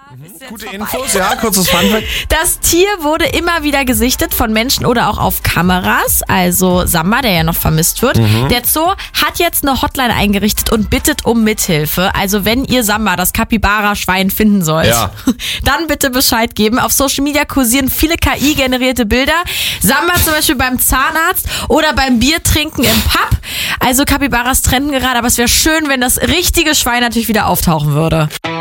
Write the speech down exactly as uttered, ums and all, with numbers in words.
Gute Infos, ja, kurzes Funfact. Das Tier wurde immer wieder gesichtet von Menschen oder auch auf Kameras. Also Samba, der ja noch vermisst wird. Mhm. Der Zoo hat jetzt eine Hotline eingerichtet und bittet um Mithilfe. Also wenn ihr Samba, das Capybara-Schwein, finden sollt, ja. dann bitte Bescheid geben. Auf Social Media kursieren viele K I-generierte Bilder. Samba zum Beispiel beim Zahnarzt oder beim Biertrinken im Pub. Also Capybaras trenden gerade, aber es wäre schön, wenn das richtige Schwein natürlich wieder auftauchen würde.